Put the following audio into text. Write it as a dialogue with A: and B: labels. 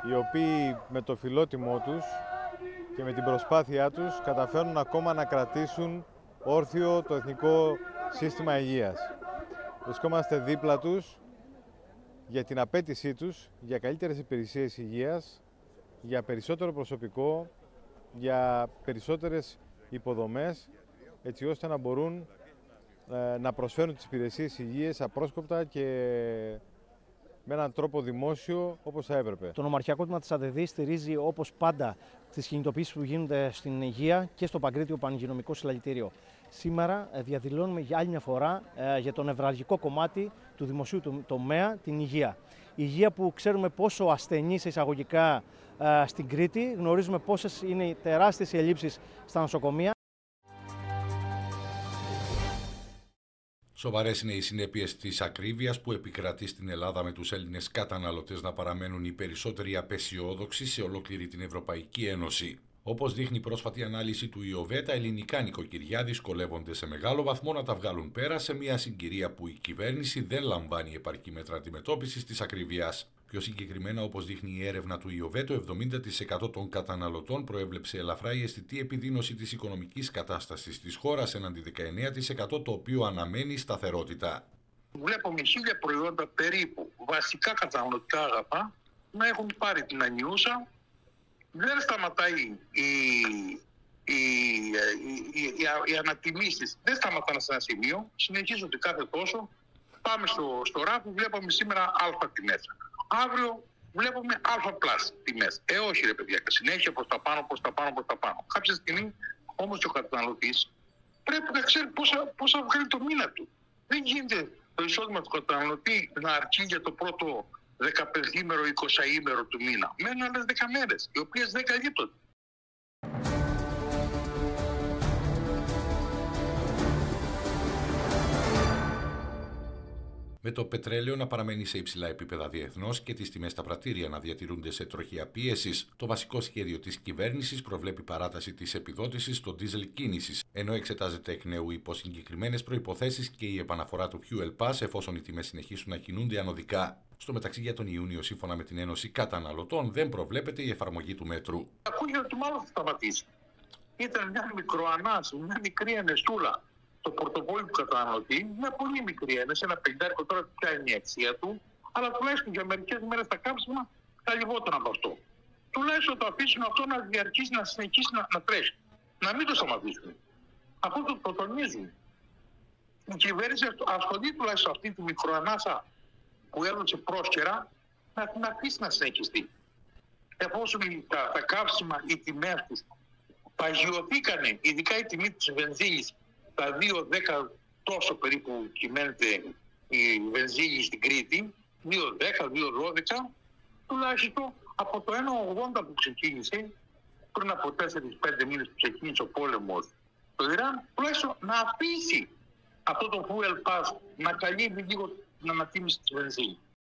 A: οι οποίοι με το φιλότιμό τους και με την προσπάθειά τους καταφέρνουν ακόμα να κρατήσουν όρθιο το εθνικό σύστημα υγείας. Βρισκόμαστε δίπλα τους για την απέτησή τους για καλύτερες υπηρεσίες υγείας, για περισσότερο προσωπικό, για περισσότερες υποδομές, έτσι ώστε να μπορούν να προσφέρουν τις υπηρεσίες υγείας απρόσκοπτα και με έναν τρόπο δημόσιο όπως θα έπρεπε.
B: Το Νομαρχιακό Τμήμα της ΑΔΔ στηρίζει όπως πάντα τις κινητοποιήσεις που γίνονται στην υγεία και στο Παγκρίτιο Πανηγειονομικό Συλλαλητήριο. Σήμερα διαδηλώνουμε για άλλη μια φορά για το νευραλγικό κομμάτι του δημοσίου τομέα, την υγεία. Η υγεία που ξέρουμε πόσο ασθενή σε εισαγωγικά στην Κρήτη, γνωρίζουμε πόσες είναι οι τεράστιες ελλείψεις στα νοσοκομεία.
C: Σοβαρές είναι οι συνέπειες της ακρίβειας που επικρατεί στην Ελλάδα, με τους Έλληνες καταναλωτές να παραμένουν οι περισσότεροι απεσιόδοξοι σε ολόκληρη την Ευρωπαϊκή Ένωση. Όπως δείχνει η πρόσφατη ανάλυση του ΙΟΒΕ, τα ελληνικά νοικοκυριά δυσκολεύονται σε μεγάλο βαθμό να τα βγάλουν πέρα σε μια συγκυρία που η κυβέρνηση δεν λαμβάνει επαρκή μέτρα αντιμετώπισης της ακρίβειας. Πιο συγκεκριμένα, όπως δείχνει η έρευνα του ΙΟΒΕ, το 70% των καταναλωτών προέβλεψε ελαφρά ή αισθητή επιδείνωση της οικονομικής κατάστασης της χώρας, έναντι 19% το οποίο αναμένει σταθερότητα.
D: Βλέπουμε 1000 προϊόντα περίπου βασικά καταναλωτικά αγαθά να έχουν πάρει την ανιούσα. Δεν σταματάει οι ανατιμήσεις, δεν σταματάνε σε ένα σημείο, συνεχίζονται κάθε τόσο. Πάμε στο ράφι, βλέπαμε σήμερα α τιμές. Αύριο βλέπουμε α πλάς τιμές. Όχι ρε παιδιά, συνέχεια προς τα πάνω, προς τα πάνω, προς τα πάνω. Κάποια στιγμή όμως και ο καταναλωτής πρέπει να ξέρει πόσα βγάλει το μήνα του. Δεν γίνεται το εισόδημα του καταναλωτή να αρκεί για το πρώτο 15ήμερο, 20ήμερο του μήνα. Μένουν άλλες 10 μέρες, οι οποίες δεν καλύπτονται.
C: Με το πετρέλαιο να παραμένει σε υψηλά επίπεδα διεθνώς και τις τιμές στα πρατήρια να διατηρούνται σε τροχιά πίεσης, το βασικό σχέδιο της κυβέρνησης προβλέπει παράταση της επιδότησης στο ντίζελ κίνησης, ενώ εξετάζεται εκ νέου υπό συγκεκριμένες προϋποθέσεις και η επαναφορά του Fuel Pass εφόσον οι τιμές συνεχίσουν να κινούνται ανωδικά. Στο μεταξύ, για τον Ιούνιο, σύμφωνα με την Ένωση Καταναλωτών, δεν προβλέπεται η εφαρμογή του μέτρου.
D: Ακούγεται ότι μάλλον θα σταματήσει. Ήταν μια μικροανάση, μια μικρή ενεστούλα. Το πορτοφόλι του καταναλωτή, μια πολύ μικρή ένεση, ένα 50 τώρα πια είναι η αξία του, αλλά τουλάχιστον για μερικές μέρες τα κάψιμα θα λιγότερο από αυτό. Τουλάχιστον το αφήσουν αυτό να διαρκήσει, να συνεχίσει να τρέχει. Να μην το σταματήσουν. Αυτό το τονίζουν. Η κυβέρνηση ασχολεί τουλάχιστον αυτή τη μικροανάσα που έδωσε πρόσκαιρα να την αφήσει να συνεχιστεί. Εφόσον τα καύσιμα, οι τιμές τους παγιωθήκανε, ειδικά η τιμή της βενζίνης, τα 2,10 τόσο περίπου κυμαίνεται η βενζίνη στην Κρήτη, 2,10, 2,12, τουλάχιστον από το 1,80 που ξεκίνησε, πριν από 4-5 μήνες που ξεκίνησε ο πόλεμος στο Ιράν, τουλάχιστον να αφήσει αυτό το fuel pass να καλύψει λίγο την ανατίμηση της βενζίνης.